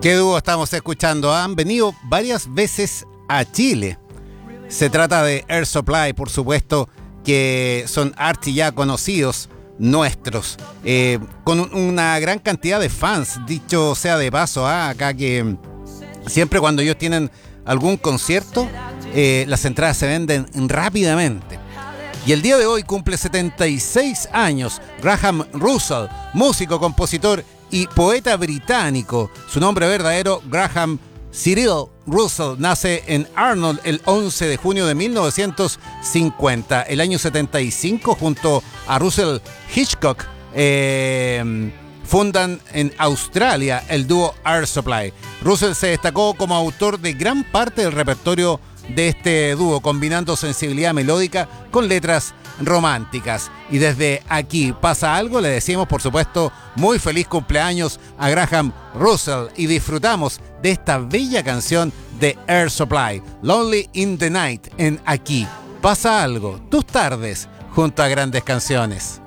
¿Qué dúo estamos escuchando? Han venido varias veces a Chile. Se trata de Air Supply, por supuesto, que son archi ya conocidos nuestros, con una gran cantidad de fans, dicho sea de paso, acá que siempre cuando ellos tienen algún concierto, las entradas se venden rápidamente. Y el día de hoy cumple 76 años Graham Russell, músico, compositor y poeta británico. Su nombre verdadero, Graham Cyril Russell, nace en Arnold el 11 de junio de 1950. El año 75, junto a Russell Hitchcock, fundan en Australia el dúo Air Supply. Russell se destacó como autor de gran parte del repertorio de este dúo, combinando sensibilidad melódica con letras románticas. Y desde aquí pasa algo, le decimos por supuesto muy feliz cumpleaños a Graham Russell y disfrutamos de esta bella canción de Air Supply, Lonely in the Night, en Aquí pasa algo, tus tardes junto a grandes canciones.